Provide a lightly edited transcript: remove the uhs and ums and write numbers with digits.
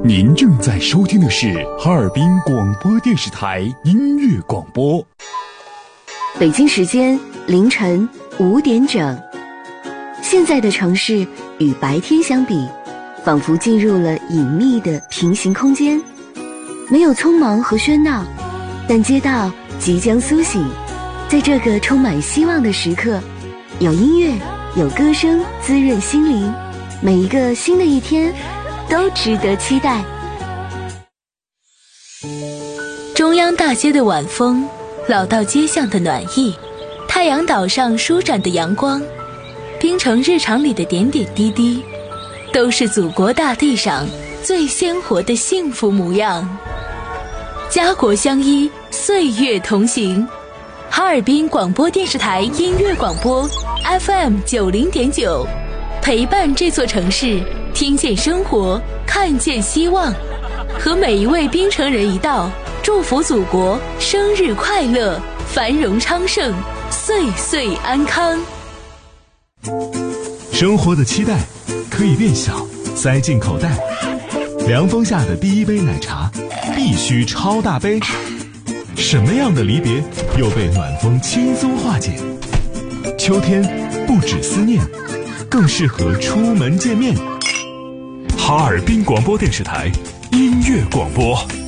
您正在收听的是哈尔滨广播电视台音乐广播。 北京时间凌晨5点整。现在的城市与白天相比，仿佛进入了隐秘的平行空间，没有匆忙和喧闹，但街道即将苏醒。在这个充满希望的时刻，有音乐，有歌声滋润心灵，每一个新的一天都值得期待。 中央大街的晚风，老道街巷的暖意，太阳岛上舒展的阳光，冰城日常里的点点滴滴，都是祖国大地上最鲜活的幸福模样。家国相依，岁月同行。哈尔滨广播电视台音乐广播 FM90.9，陪伴这座城市，听见生活，看见希望，和每一位冰城人一道，祝福祖国生日快乐，繁荣昌盛，岁岁安康。 生活的期待可以变小，塞进口袋。凉风下的第一杯奶茶必须超大杯。什么样的离别又被暖风轻松化解？秋天不止思念，更适合出门见面。 哈尔滨广播电视台音乐广播。